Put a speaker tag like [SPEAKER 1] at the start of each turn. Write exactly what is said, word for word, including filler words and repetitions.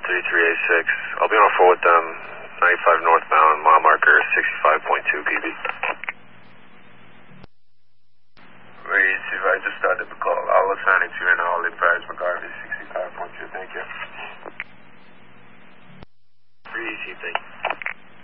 [SPEAKER 1] three three eight six. I'll be on a four with them, ninety-five northbound, mile marker sixty-five point two P B.
[SPEAKER 2] Wait, if I just started the call, I'll assign it to you and I'll advise regarding sixty-five point two. Thank you.
[SPEAKER 1] Pretty easy thing.